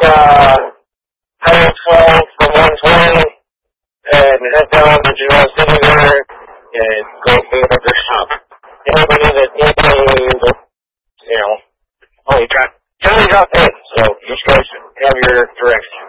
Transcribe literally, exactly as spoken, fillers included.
uh, Highway twelve from one twenty and head down to Genoa City there and go go to their shop. Anybody that needs a, you know, oh, you got, you only got that, so you guys have your direction.